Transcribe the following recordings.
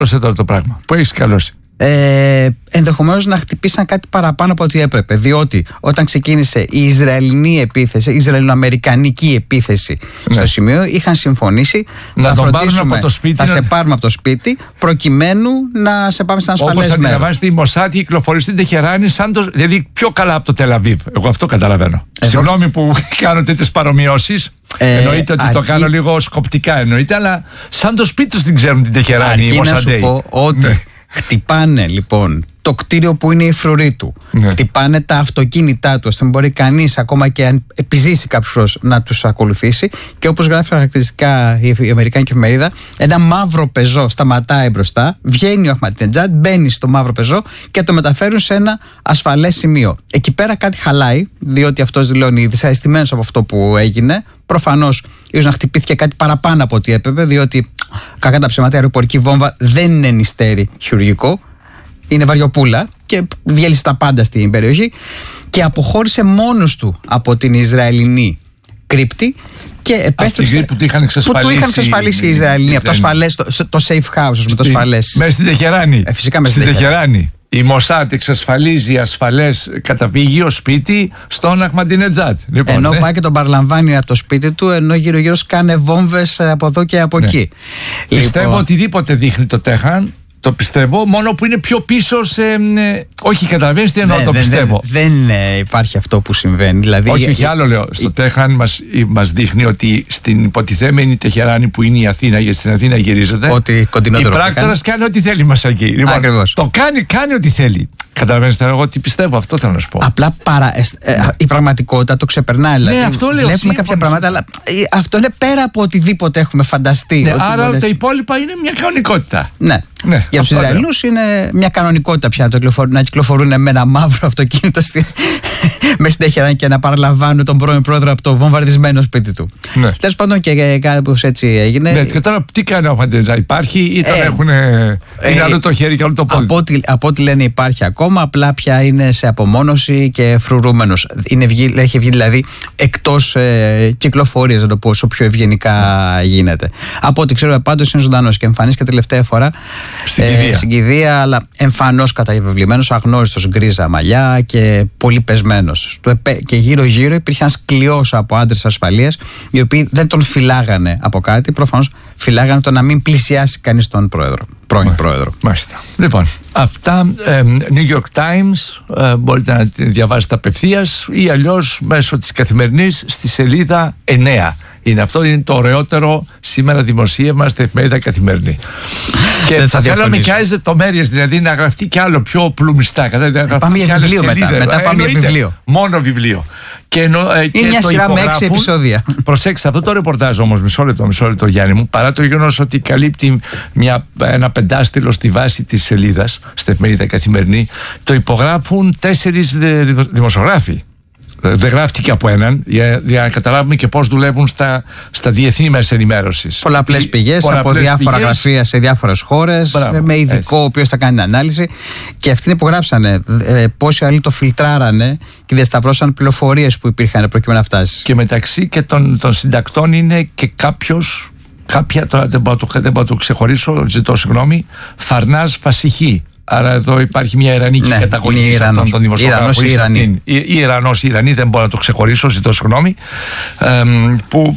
τώρα το πράγμα που έχει σκαλώσει? Ενδεχομένως να χτυπήσαν κάτι παραπάνω από ό,τι έπρεπε. Διότι όταν ξεκίνησε η Ισραηλινή επίθεση, η Ισραηλοαμερικανική επίθεση στο σημείο, είχαν συμφωνήσει να τον πάρουν από το σπίτι. Θα σε πάρουμε από το σπίτι, προκειμένου να σε πάμε σε ένα ασφαλές μέρο. Όπως αντιλαμβάνεστε, η Μοσάτ κυκλοφορεί στην Τεχεράνη δηλαδή πιο καλά από το Τελαβίβ. Εγώ αυτό καταλαβαίνω. Συγγνώμη που κάνω τέτοιες παρομοιώσεις. Εννοείται ότι το κάνω λίγο σκοπτικά, εννοείται, αλλά σαν το σπίτι τους την ξέρουν την Τεχεράνη οι Μοσαντέοι. Να σου πω ότι χτυπάνε λοιπόν το κτίριο που είναι η φρουρή του. Χτυπάνε τα αυτοκίνητά του, ώστε να μπορεί κανείς, ακόμα και αν επιζήσει κάποιος, να τους ακολουθήσει. Και όπως γράφει χαρακτηριστικά η Αμερικάνικη εφημερίδα, ένα μαύρο πεζό σταματάει μπροστά, βγαίνει ο Αχμαντινετζάντ, μπαίνει στο μαύρο πεζό και το μεταφέρουν σε ένα ασφαλές σημείο. Εκεί πέρα κάτι χαλάει, διότι αυτός δηλώνει δυσαρεστημένος από αυτό που έγινε. Προφανώς ίσως να χτυπήθηκε κάτι παραπάνω από ό,τι έπρεπε, διότι κακά τα ψέματα η αεροπορική βόμβα δεν είναι νηστέρι χειρουργικό. Είναι βαριοπούλα και διέλυσε τα πάντα στην περιοχή και αποχώρησε μόνος του από την Ισραηλινή κρύπτη και επέστρεψε. Αυτή που του είχαν εξασφαλίσει οι Ισραηλινοί, από το ασφαλές, το safe house, με το ασφαλές. Μέσα στην Τεχεράνη. Φυσικά μέσα στην Τεχεράνη. Η Μοσάτ εξασφαλίζει ασφαλές καταφύγιο σπίτι στον Αχμαντινετζάντ. Λοιπόν, ενώ πάει και τον παραλαμβάνει από το σπίτι του, ενώ γύρω-γύρω σκάνε βόμβες από εδώ και από εκεί. Πιστεύω οτιδήποτε δείχνει το Τέχαν. Το πιστεύω, μόνο που είναι πιο πίσω σε. Όχι, καταλαβαίνεις τι εννοώ, το πιστεύω. Δεν υπάρχει αυτό που συμβαίνει. Δηλαδή, όχι, άλλο λέω. Στο Τέχαν μας δείχνει ότι στην υποτιθέμενη Τεχεράνη που είναι η Αθήνα, γιατί στην Αθήνα γυρίζεται. Ότι η πράκτορας κάνει ό,τι θέλει μας εκεί. Λοιπόν, το κάνει ό,τι θέλει. Καταλαβαίνεις τώρα εγώ τι πιστεύω, αυτό θέλω να σου πω. Απλά η πραγματικότητα το ξεπερνάει. Δηλαδή, ναι, αυτό λέω. Βλέπουμε κάποια πράγματα, αλλά αυτό είναι πέρα από οτιδήποτε έχουμε φανταστεί. Ναι, άρα τα υπόλοιπα είναι μια κανονικότητα. Ναι. Για τους Ισραηλινούς είναι μια κανονικότητα πια να κυκλοφορούν με ένα μαύρο αυτοκίνητο μέσα στην Τεχεράνη και να παραλαμβάνουν τον πρώην πρόεδρο από το βομβαρδισμένο σπίτι του. Τέλος πάντων και κάπως έτσι έγινε. Ναι, και τώρα τι κάνει ο Αχμαντινετζάντ, υπάρχει ή τον έχουν. Είναι άλλο το χέρι και άλλο το πόδι. Από ό,τι λένε υπάρχει ακόμα, απλά πια είναι σε απομόνωση και φρουρούμενος. Έχει βγει δηλαδή εκτός κυκλοφορίας, να το πω όσο πιο ευγενικά γίνεται. Από ό,τι ξέρω πάντως είναι ζωντανός και εμφανής και τελευταία φορά στην κηδεία, αλλά εμφανώς καταβεβλημένος, αγνώριστος, γκρίζα μαλλιά και πολύ πεσμένος. Και γύρω-γύρω υπήρχε ένας κλειός από άντρες ασφαλείας, οι οποίοι δεν τον φυλάγανε από κάτι, προφανώς φυλάγανε το να μην πλησιάσει κανείς τον πρώην πρόεδρο. Μάλιστα. Λοιπόν, αυτά New York Times, μπορείτε να τη διαβάσετε απευθείας ή αλλιώς μέσω της Καθημερινής στη σελίδα 9. Αυτό είναι το ωραιότερο σήμερα δημοσίευμα στην εφημερίδα Καθημερινή. Και θα θέλαμε και άλλες λεπτομέρειες, δηλαδή να γραφτεί και άλλο πιο πλουμιστά. Πάμε για βιβλίο μετά πάμε για βιβλίο. Μόνο βιβλίο. Είναι μια σειρά με 6 επεισόδια. Προσέξτε, αυτό το ρεπορτάζ όμως, μισό λεπτό Γιάννη μου, παρά το γεγονός ότι καλύπτει ένα πεντάστιλο στη βάση της σελίδας, στην εφημερίδα Καθημερινή, το υπογράφουν 4 δημοσιογράφοι. Δεν γράφτηκε από έναν, για να καταλάβουμε και πώς δουλεύουν στα διεθνή μέσα ενημέρωσης. Πολλαπλές πηγές από διάφορα γραφεία σε διάφορες χώρες, με ειδικό ο οποίος θα κάνει την ανάλυση. Και αυτοί υπογράψανε. Πόσοι άλλοι το φιλτράρανε και διασταυρώσαν πληροφορίες που υπήρχαν προκειμένου να φτάσει. Και μεταξύ και των συντακτών είναι και κάποια, τώρα δεν μπορώ να το ξεχωρίσω, ζητώ συγγνώμη, Φαρνάζ Φασιχή. Άρα εδώ υπάρχει μια ιρανική καταγωγή σε αυτόν τον δημοσιογράφο. Ιρανός ή Ιρανή, δεν μπορώ να το ξεχωρίσω, ζητώ συγγνώμη. Που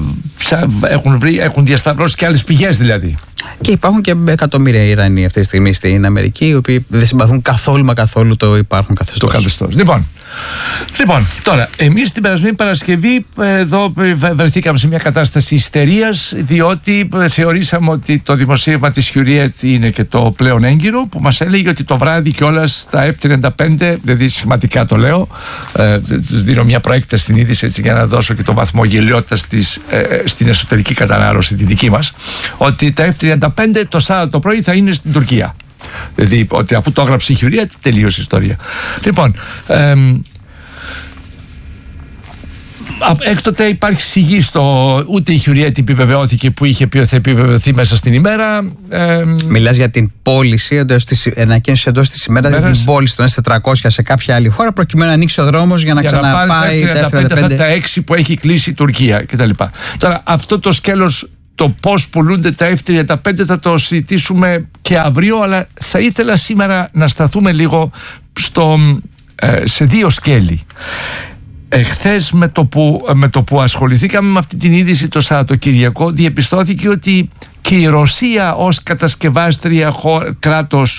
έχουν διασταυρώσει και άλλες πηγές δηλαδή. Και υπάρχουν και εκατομμύρια Ιρανοί αυτή τη στιγμή στην Αμερική, οι οποίοι δεν συμπαθούν καθόλου το υπάρχουν καθεστώς. Λοιπόν, τώρα, εμείς την περασμένη Παρασκευή εδώ βρεθήκαμε σε μια κατάσταση ιστερίας, διότι θεωρήσαμε ότι το δημοσίευμα της Hurriyet είναι και το πλέον έγκυρο, που μας έλεγε ότι το βράδυ κιόλας τα F-35, δηλαδή σημαντικά το λέω, δίνω μια προέκταση στην είδηση έτσι, για να δώσω και το βαθμό γελιότητας στην εσωτερική κατανάλωση τη δική μας, ότι τα F-35 το Σάββατο το πρωί θα είναι στην Τουρκία. Δηλαδή ότι αφού το έγραψε η Hurriyet τελείωσε η ιστορία. Λοιπόν, έκτοτε υπάρχει σιγή ούτε η Hurriyet επιβεβαιώθηκε που είχε πει ότι θα επιβεβαιωθεί μέσα στην ημέρα. Μιλάς για την πώληση ανακοίνωση εντός της ημέρας για την πώληση των S400 σε κάποια άλλη χώρα προκειμένου να ανοίξει ο δρόμος για να ξαναπάει τα 35 αυτά τα 6 που έχει κλείσει η Τουρκία κτλ. Τώρα αυτό το σκέλος το πώς πουλούνται τα F-35 θα το συζητήσουμε και αύριο, αλλά θα ήθελα σήμερα να σταθούμε λίγο σε δύο σκέλη. Εχθές με το που ασχοληθήκαμε με αυτή την είδηση το Σαββατοκυριακό, διαπιστώθηκε ότι και η Ρωσία ως κατασκευάστρια κράτος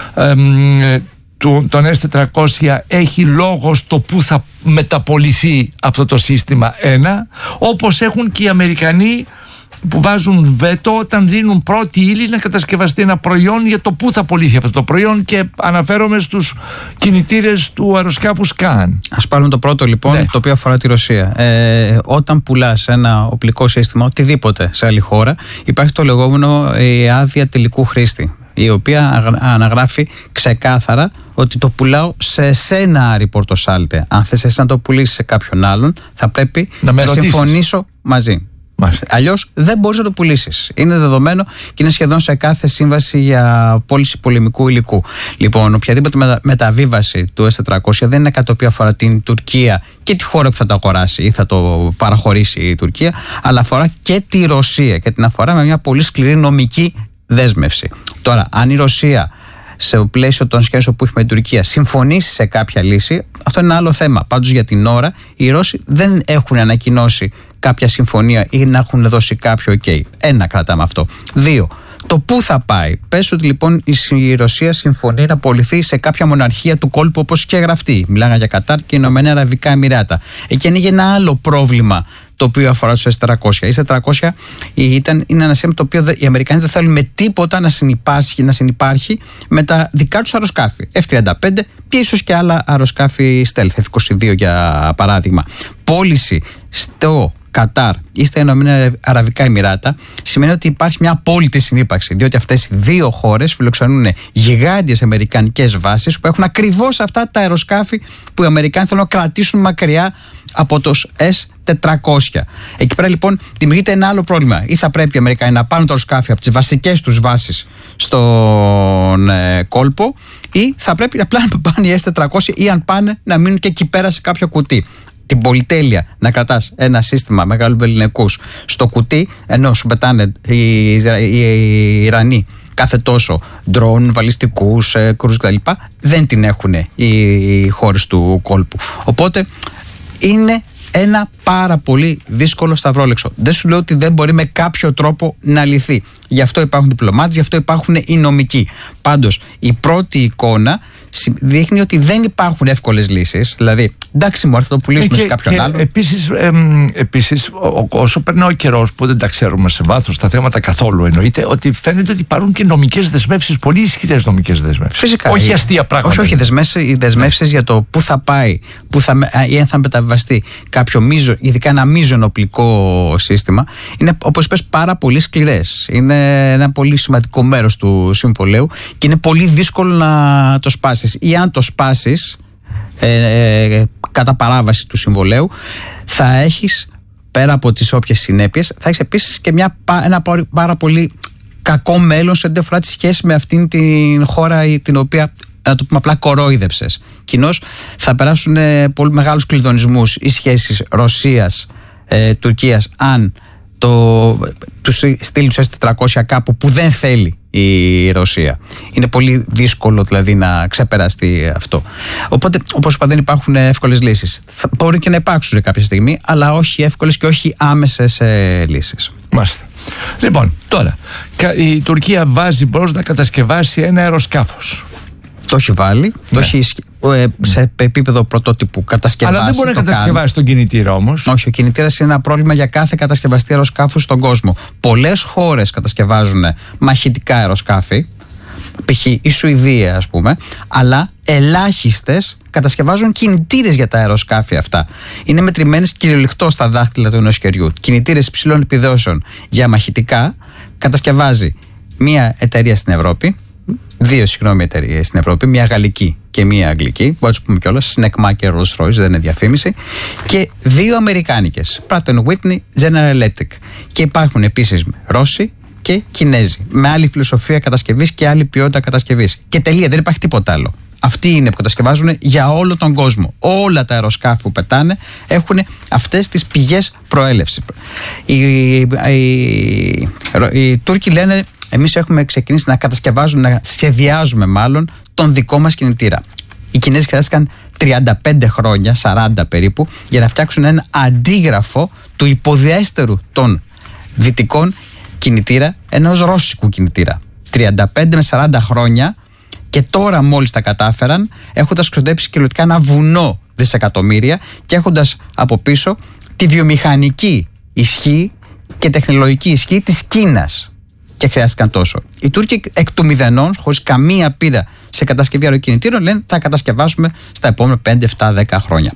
των S-400 έχει λόγο στο που θα μεταπολιθεί αυτό το σύστημα, όπως έχουν και οι Αμερικανοί που βάζουν βέτο όταν δίνουν πρώτη ύλη να κατασκευαστεί ένα προϊόν για το που θα πωληθεί αυτό το προϊόν, και αναφέρομαι στους κινητήρες του αεροσκάφους Καν. Ας πάρουμε το πρώτο λοιπόν, ναι, το οποίο αφορά τη Ρωσία. Όταν πουλάς ένα οπλικό σύστημα, οτιδήποτε σε άλλη χώρα, υπάρχει το λεγόμενο η άδεια τελικού χρήστη, η οποία αναγράφει ξεκάθαρα ότι το πουλάω σε εσένα, Άρη Πορτοσάλτε. Αν θες εσύ να το πουλήσεις σε κάποιον άλλον, θα πρέπει να συμφωνήσω μαζί. Αλλιώς δεν μπορείς να το πουλήσεις. Είναι δεδομένο και είναι σχεδόν σε κάθε σύμβαση για πώληση πολεμικού υλικού. Λοιπόν, οποιαδήποτε μεταβίβαση του S-400 δεν είναι κάτι το οποίο αφορά την Τουρκία και τη χώρα που θα το αγοράσει ή θα το παραχωρήσει η Τουρκία, αλλά αφορά και τη Ρωσία και την αφορά με μια πολύ σκληρή νομική δέσμευση. Τώρα, αν η Ρωσία σε πλαίσιο των σχέσεων που έχει με την Τουρκία συμφωνήσει σε κάποια λύση, αυτό είναι ένα άλλο θέμα. Πάντως για την ώρα οι Ρώσοι δεν έχουν ανακοινώσει κάποια συμφωνία ή να έχουν δώσει κάποιο OK. Ένα, κρατάμε αυτό. 2. Το πού θα πάει. Πες ότι λοιπόν η Ρωσία συμφωνεί να πωληθεί σε κάποια μοναρχία του κόλπου, όπως και γραφτεί. Μιλάγανε για Κατάρ και Ηνωμένα Αραβικά Εμιράτα. Εκεί ανοίγει ένα άλλο πρόβλημα το οποίο αφορά τους S-400. Οι S-400 είναι ένα σύστημα το οποίο οι Αμερικανοί δεν θέλουν με τίποτα να συνυπάρχει με τα δικά τους αεροσκάφη. F-35 και ίσως και άλλα αεροσκάφη stealth, F-22 για παράδειγμα. Πώληση στο Κατάρ ή στα Ηνωμένα Αραβικά Εμιράτα σημαίνει ότι υπάρχει μια απόλυτη συνύπαρξη, διότι αυτές οι δύο χώρες φιλοξενούν γιγάντιες αμερικανικές βάσεις που έχουν ακριβώς αυτά τα αεροσκάφη που οι Αμερικάνοι θέλουν να κρατήσουν μακριά από τους S-400. Εκεί πέρα λοιπόν δημιουργείται ένα άλλο πρόβλημα. Ή θα πρέπει οι Αμερικανοί να πάρουν τα αεροσκάφη από τις βασικές τους βάσεις στον κόλπο, ή θα πρέπει απλά να πάνε οι S-400, ή αν πάνε να μείνουν και εκεί πέρα σε κάποιο κουτί. Την πολυτέλεια να κρατάς ένα σύστημα μεγάλου βεληνικούς στο κουτί, ενώ σου πετάνε οι Ιρανοί κάθε τόσο ντρόν, βαλιστικούς, κρούς κτλ., δεν την έχουν οι χώρες του κόλπου. Οπότε είναι ένα πάρα πολύ δύσκολο σταυρόλεξο. Δεν σου λέω ότι δεν μπορεί με κάποιο τρόπο να λυθεί. Γι' αυτό υπάρχουν διπλωμάτες, γι' αυτό υπάρχουν οι νομικοί. Πάντως, η πρώτη εικόνα δείχνει ότι δεν υπάρχουν εύκολες λύσεις. Δηλαδή, εντάξει, μου, θα το πουλήσουμε σε κάποιον άλλο. Επίσης, όσο περνάει ο καιρός, που δεν τα ξέρουμε σε βάθος τα θέματα καθόλου, εννοείται ότι φαίνεται ότι υπάρχουν και νομικές δεσμεύσεις, πολύ ισχυρές νομικές δεσμεύσεις. Φυσικά. Όχι αστεία πράγματα. Όχι, οι δεσμεύσεις για το πού θα πάει, ή αν θα μεταβιβαστεί κάποιο ειδικά ένα μείζον οπλικό σύστημα, είναι, όπως πες, πάρα πολύ σκληρές. Είναι ένα πολύ σημαντικό μέρος του συμβολέου και είναι πολύ δύσκολο να το σπάσεις. Ή αν το σπάσεις κατά παράβαση του συμβολέου, θα έχεις, πέρα από τις όποιες συνέπειες, θα έχεις επίσης και ένα πάρα πολύ κακό μέλλον σε ό,τι αφορά τη σχέση με αυτήν την χώρα την οποία, να το πούμε απλά, κορόιδεψες. Κοινώς θα περάσουν πολύ μεγάλους κλειδονισμούς οι σχέσεις Ρωσίας-Τουρκίας αν τους στείλει τους S-400 κάπου που δεν θέλει η Ρωσία. Είναι πολύ δύσκολο δηλαδή να ξεπεραστεί αυτό. Οπότε, όπως είπα, δεν υπάρχουν εύκολες λύσεις. Μπορεί και να υπάρξουν κάποια στιγμή, αλλά όχι εύκολες και όχι άμεσες λύσεις. Μάλιστα. Λοιπόν, τώρα η Τουρκία βάζει μπρος να κατασκευάσει ένα αεροσκάφος. Το έχει βάλει, το έχει σε επίπεδο πρωτότυπου κατασκευάσει. Αλλά δεν μπορεί να κατασκευάσει τον κινητήρα όμως. Όχι, ο κινητήρας είναι ένα πρόβλημα για κάθε κατασκευαστή αεροσκάφου στον κόσμο. Πολλές χώρες κατασκευάζουν μαχητικά αεροσκάφη, π.χ. η Σουηδία ας πούμε, αλλά ελάχιστες κατασκευάζουν κινητήρες για τα αεροσκάφη αυτά. Είναι μετρημένες κυριολεκτό στα δάχτυλα του ενός χεριού. Κινητήρες υψηλών επιδόσεων για μαχητικά κατασκευάζει μία εταιρεία στην Ευρώπη. Δύο εταιρείες στην Ευρώπη, μία γαλλική και μία αγγλική, μπορεί να του πούμε κιόλας, Snecma και Rolls-Royce, δεν είναι διαφήμιση, και δύο αμερικάνικες, Pratt & Whitney, General Electric. Και υπάρχουν επίσης Ρώσοι και Κινέζοι, με άλλη φιλοσοφία κατασκευής και άλλη ποιότητα κατασκευής. Και τελεία, δεν υπάρχει τίποτα άλλο. Αυτοί είναι που κατασκευάζουν για όλο τον κόσμο. Όλα τα αεροσκάφη που πετάνε έχουν αυτές τις πηγές προέλευση. Οι Τούρκοι λένε, εμείς έχουμε ξεκινήσει να κατασκευάζουμε, να σχεδιάζουμε μάλλον τον δικό μας κινητήρα. Οι Κινέζοι χρειάστηκαν 35 χρόνια, 40 περίπου, για να φτιάξουν ένα αντίγραφο του υποδιέστερου των δυτικών κινητήρα, ενός ρώσικου κινητήρα. 35 με 40 χρόνια, και τώρα μόλις τα κατάφεραν, έχοντας ξοδέψει κυριολεκτικά ένα βουνό δισεκατομμύρια και έχοντας από πίσω τη βιομηχανική ισχύ και τεχνολογική ισχύ της Κίνας. Και χρειάστηκαν τόσο. Οι Τούρκοι εκ του μηδενών, χωρίς καμία πείρα σε κατασκευή αεροκινητήρων, λένε θα κατασκευάσουμε στα επόμενα 5, 7, 10 χρόνια.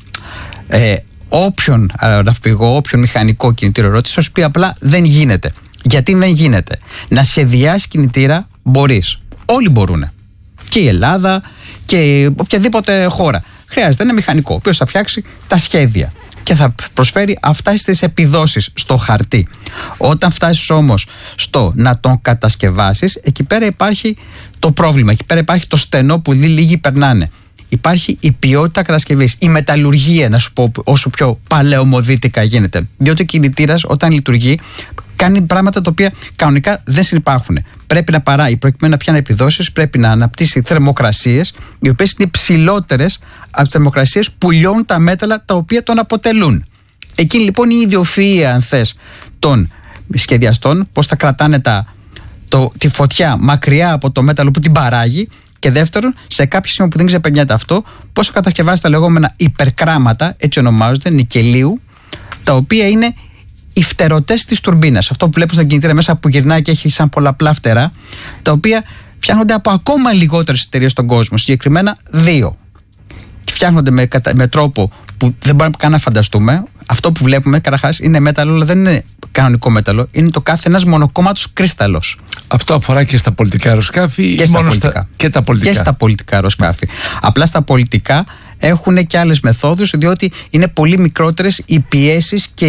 Όποιον αεροναυπηγό, όποιον μηχανικό κινητήρο ρωτήσει, θα σου πει απλά δεν γίνεται. Γιατί δεν γίνεται? Να σχεδιάσει κινητήρα μπορείς. Όλοι μπορούν. Και η Ελλάδα και οποιαδήποτε χώρα. Χρειάζεται ένα μηχανικό, ο οποίος θα φτιάξει τα σχέδια και θα προσφέρει αυτά στις επιδόσεις στο χαρτί. Όταν φτάσεις όμως στο να τον κατασκευάσεις, εκεί πέρα υπάρχει το πρόβλημα, εκεί πέρα υπάρχει το στενό που λίγοι περνάνε. Υπάρχει η ποιότητα κατασκευής, η μεταλλουργία, να σου πω όσο πιο παλαιομοδίτικα γίνεται. Διότι ο κινητήρας όταν λειτουργεί κάνει πράγματα τα οποία κανονικά δεν συνυπάρχουν. Πρέπει να παράγει, προκειμένου να πιάνει επιδόσεις, πρέπει να αναπτύσσει θερμοκρασίες, οι οποίες είναι ψηλότερες από τις θερμοκρασίες που λιώνουν τα μέταλλα τα οποία τον αποτελούν. Εκεί λοιπόν η ιδιοφυΐα, αν θες, των σχεδιαστών, πώς θα κρατάνε τη φωτιά μακριά από το μέταλλο που την παράγει. Και δεύτερον, σε κάποιο σημείο που δεν ξεπερνιέται αυτό, πώς θα κατασκευάσει τα λεγόμενα υπερκράματα, έτσι ονομάζονται, νικελίου, τα οποία είναι οι φτερωτές της τουρμπίνας. Αυτό που βλέπω στον κινητήρα μέσα που γυρνάει και έχει σαν πολλαπλά φτερά, τα οποία φτιάχνονται από ακόμα λιγότερες εταιρείες στον κόσμο, συγκεκριμένα 2. Και φτιάχνονται με τρόπο που δεν μπορούμε καν να φανταστούμε. Αυτό που βλέπουμε, καταρχάς, είναι μέταλλο, αλλά δεν είναι κανονικό μέταλλο. Είναι το κάθε ένας μονοκόμματος κρίσταλος. Αυτό αφορά και στα πολιτικά αεροσκάφη και, μόνο και τα πολιτικά. Και στα πολιτικά αεροσκάφη. Απλά στα πολιτικά έχουν και άλλες μεθόδους, διότι είναι πολύ μικρότερες οι πιέσεις και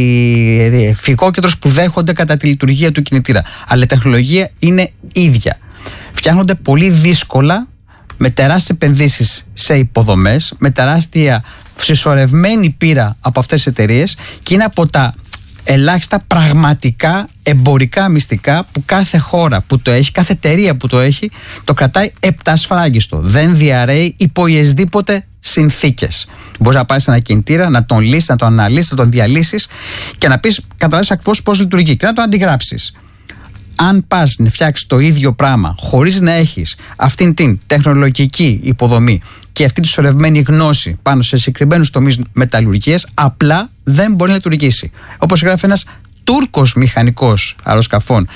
οι φυγόκεντρος που δέχονται κατά τη λειτουργία του κινητήρα. Αλλά η τεχνολογία είναι ίδια. Φτιάχνονται πολύ δύσκολα, με τεράστιες επενδύσεις σε υποδομές, με τεράστια συσσωρευμένη πείρα από αυτές τις εταιρείες, και είναι από τα ελάχιστα πραγματικά εμπορικά μυστικά που κάθε χώρα που το έχει, κάθε εταιρεία που το έχει, το κρατάει επτασφράγιστο. Δεν διαρρέει υπό οποιασδήποτε συνθήκες. Μπορείς να πάρεις ένα κινητήρα, να τον λύσεις, να τον αναλύσεις, να τον διαλύσεις και να πεις, καταλάβεις ακριβώς πώς λειτουργεί και να τον αντιγράψεις. Αν πας να φτιάξεις το ίδιο πράγμα χωρίς να έχεις αυτήν την τεχνολογική υποδομή και αυτή τη σωρευμένη γνώση πάνω σε συγκεκριμένους τομείς μεταλλουργίας, απλά δεν μπορεί να λειτουργήσει. Όπως γράφει ένας Τούρκος μηχανικός αεροσκαφών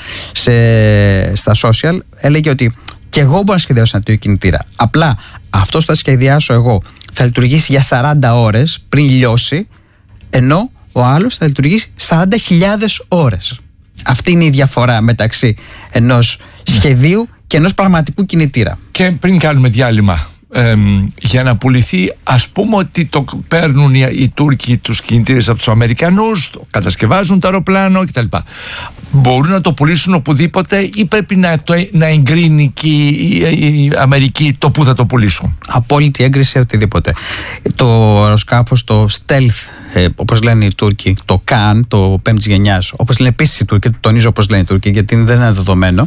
στα social, έλεγε ότι και εγώ μπορώ να σχεδιάσω ένα τέτοιο κινητήρα. Απλά αυτός που θα σχεδιάσω εγώ θα λειτουργήσει για 40 ώρες πριν λιώσει, ενώ ο άλλος θα λειτουργήσει 40.000 ώρες. Αυτή είναι η διαφορά μεταξύ ενός σχεδίου και ενός πραγματικού κινητήρα. Και πριν κάνουμε διάλειμμα, για να πουληθεί, ας πούμε ότι το παίρνουν οι Τούρκοι τους κινητήρες από τους Αμερικανούς, το κατασκευάζουν το αεροπλάνο κτλ. Μπορούν να το πουλήσουν οπουδήποτε ή πρέπει να εγκρίνει και η Αμερική το που θα το πουλήσουν? Απόλυτη έγκριση οτιδήποτε. Το αεροσκάφος, το stealth, όπως λένε οι Τούρκοι, το CAN, το 5ης γενιάς, όπως λένε επίσης οι Τούρκοι, το τονίζω όπως λένε οι Τούρκοι γιατί δεν είναι δεδομένο,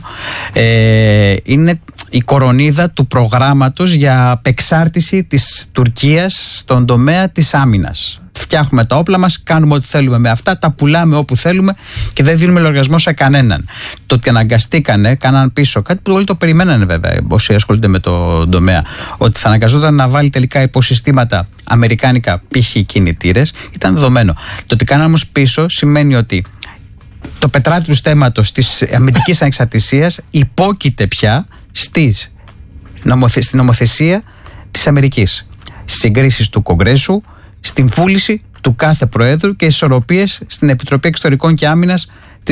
είναι η κορονίδα του προγράμματος για απεξάρτηση της Τουρκίας στον τομέα της άμυνας. Φτιάχνουμε τα όπλα μας, κάνουμε ό,τι θέλουμε με αυτά, τα πουλάμε όπου θέλουμε και δεν δίνουμε λογαριασμό σε κανέναν. Το ότι αναγκαστήκανε, κάναν πίσω κάτι που όλοι το περιμένανε βέβαια, όσοι ασχολούνται με το τομέα, ότι θα αναγκαζόταν να βάλει τελικά υποσυστήματα αμερικάνικα, π.χ. κινητήρες, ήταν δεδομένο. Το ότι κάναν όμως πίσω σημαίνει ότι το πετράδι του στέματος της αμυντικής ανεξαρτησίας υπόκειται πια στην νομοθεσία της Αμερικής, στις συγκρίσεις του Κογκρέσου, στην βούληση του κάθε Προέδρου και ισορροπίες στην Επιτροπή Εξωτερικών και Άμυνας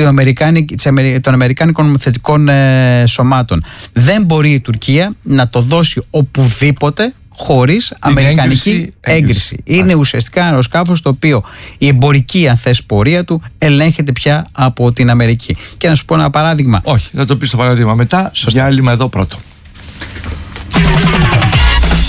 των Αμερικάνικων νομοθετικών σωμάτων. Δεν μπορεί η Τουρκία να το δώσει οπουδήποτε χωρίς αμερικανική έγκριση. Είναι ουσιαστικά ένα αεροσκάφος το οποίο η εμπορική, αν θες, πορεία του ελέγχεται πια από την Αμερική. Και να σου πω ένα παράδειγμα. Όχι, θα το πεις το παράδειγμα μετά. Διάλειμμα εδώ πρώτο.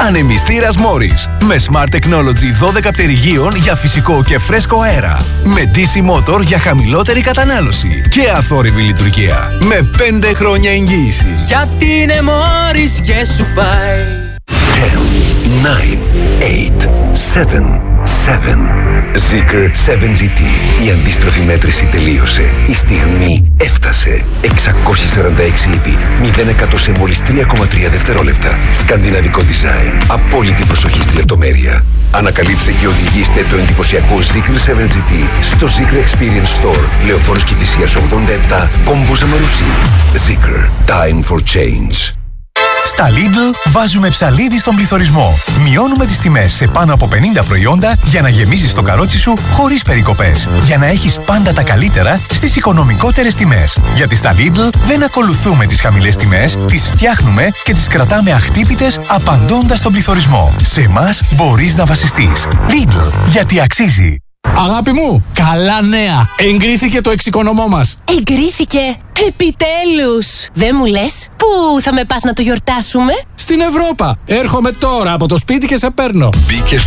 Ανεμιστήρας Morris. Με Smart Technology 12 πτερυγίων για φυσικό και φρέσκο αέρα. Με DC Motor για χαμηλότερη κατανάλωση. Και αθόρυβη λειτουργία. Με 5 χρόνια εγγύηση. Γιατί είναι Morris και σου πάει. 10, 9, 8, 7, 7. Zeekr 7GT. Η αντίστροφη μέτρηση τελείωσε. Η στιγμή έφτασε. 646 ύπη. 0% σε μόλις 3,3 δευτερόλεπτα. Σκανδιναβικό design. Απόλυτη προσοχή στη λεπτομέρεια. Ανακαλύψτε και οδηγήστε το εντυπωσιακό Zeekr 7GT στο Zeekr Experience Store. Λεωφόρος Κηφισίας 87, Κόμβος Αμαρουσί. Zeekr. Time for change. Στα Lidl βάζουμε ψαλίδι στον πληθωρισμό. Μειώνουμε τις τιμές σε πάνω από 50 προϊόντα για να γεμίζεις το καρότσι σου χωρίς περικοπές. Για να έχεις πάντα τα καλύτερα στις οικονομικότερες τιμές. Γιατί στα Lidl δεν ακολουθούμε τις χαμηλές τιμές, τις φτιάχνουμε και τις κρατάμε αχτύπητες απαντώντας στον πληθωρισμό. Σε εμάς μπορείς να βασιστείς. Lidl, γιατί αξίζει. Αγάπη μου, καλά νέα! Εγκρίθηκε το εξοικονομώ μας. Εγκρίθηκε! Επιτέλους! Δεν μου λες, πού θα με πας να το γιορτάσουμε? Στην Ευρώπα. Έρχομαι τώρα από το σπίτι και σε παίρνω. Μπήκε στο